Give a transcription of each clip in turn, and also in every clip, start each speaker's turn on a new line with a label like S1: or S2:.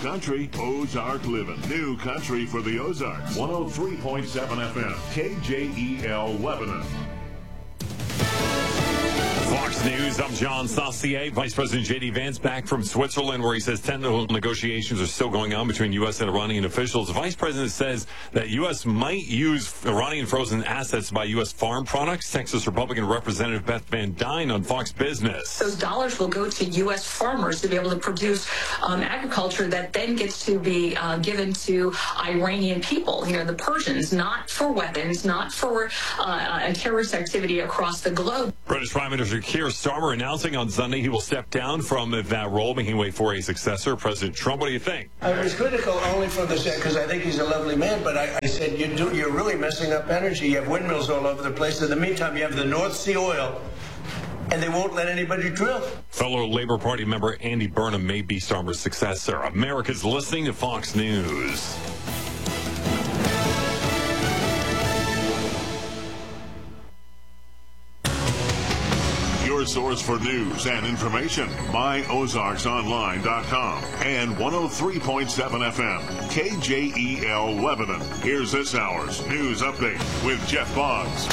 S1: country, Ozark living. New country for the Ozarks. 103.7 FM, KJEL Lebanon.
S2: Fox News, I'm John Saucier. Vice President J.D. Vance back from Switzerland, where he says technical negotiations are still going on between U.S. and Iranian officials. The Vice President says that U.S. might use Iranian frozen assets to buy U.S. farm products. Texas Republican Representative Beth Van Dyne on Fox Business.
S3: Those dollars will go to U.S. farmers to be able to produce agriculture that then gets to be given to Iranian people, the Persians, not for weapons, not for terrorist activity across the globe.
S2: British Prime Minister Keir Starmer announcing on Sunday he will step down from that role, making way for a successor. President Trump, what do you think?
S4: I was critical only for the because I think he's a lovely man, but I said you're really messing up energy. You have windmills all over the place. In the meantime, you have the North Sea oil, and they won't let anybody drill.
S2: Fellow Labor Party member Andy Burnham may be Starmer's successor. America's listening to Fox News.
S1: Your source for news and information, myozarksonline.com and 103.7 FM, KJEL Lebanon. Here's this hour's news update with Jeff Boggs.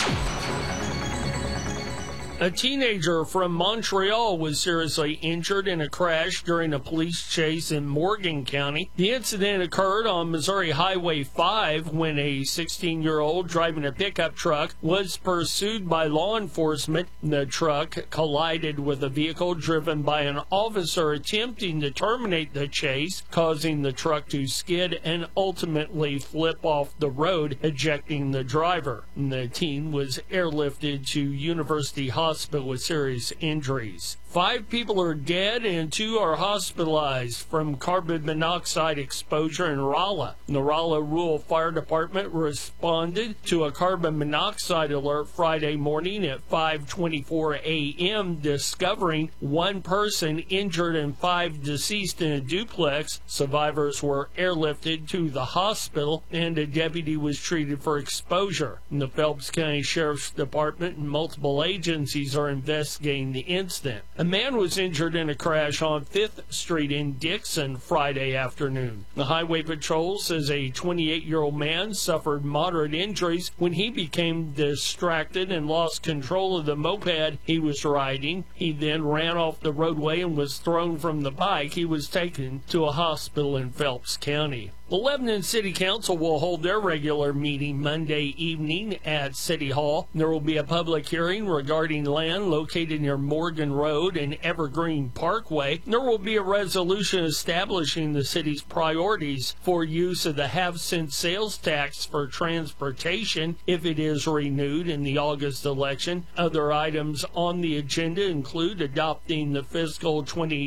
S5: A teenager from Montreal was seriously injured in a crash during a police chase in Morgan County. The incident occurred on Missouri Highway 5 when a 16-year-old driving a pickup truck was pursued by law enforcement. The truck collided with a vehicle driven by an officer attempting to terminate the chase, causing the truck to skid and ultimately flip off the road, ejecting the driver. The teen was airlifted to University Hospital with serious injuries. 5 people are dead and 2 are hospitalized from carbon monoxide exposure in Rolla. The Rolla Rural Fire Department responded to a carbon monoxide alert Friday morning at 5:24 a.m., discovering 1 person injured and 5 deceased in a duplex. Survivors were airlifted to the hospital and a deputy was treated for exposure. The Phelps County Sheriff's Department and multiple agencies are investigating the incident. A man was injured in a crash on 5th Street in Dixon Friday afternoon. The Highway Patrol says a 28-year-old man suffered moderate injuries when he became distracted and lost control of the moped he was riding. He then ran off the roadway and was thrown from the bike. He was taken to a hospital in Phelps County. The Lebanon City Council will hold their regular meeting Monday evening at City Hall. There will be a public hearing regarding land located near Morgan Road and Evergreen Parkway. There will be a resolution establishing the city's priorities for use of the half-cent sales tax for transportation if it is renewed in the August election. Other items on the agenda include adopting the fiscal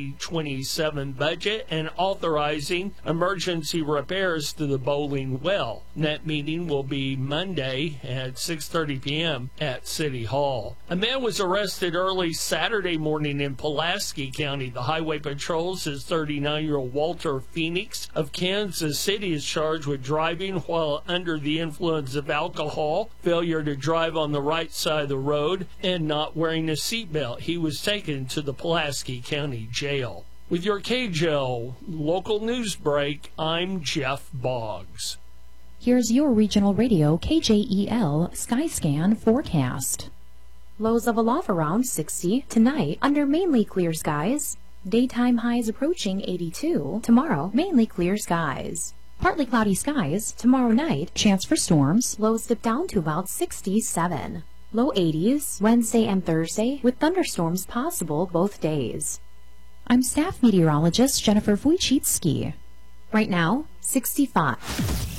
S5: 2027 budget and authorizing emergency repairs to the bowling well. That meeting will be Monday at 6:30 p.m. at City Hall. A man was arrested early Saturday morning in Pulaski County. The Highway Patrol says 39-year-old Walter Phoenix of Kansas City is charged with driving while under the influence of alcohol, failure to drive on the right side of the road, and not wearing a seatbelt. He was taken to the Pulaski County Jail. With your KJEL local news break, I'm Jeff Boggs.
S6: Here's your regional radio KJEL Skyscan forecast. Lows of aloft around 60 tonight under mainly clear skies. Daytime highs approaching 82. Tomorrow, mainly clear skies. Partly cloudy skies. Tomorrow night, chance for storms. Lows dip down to about 67. Low 80s Wednesday and Thursday with thunderstorms possible both days. I'm staff meteorologist Jennifer Wojcicki. Right now, 65.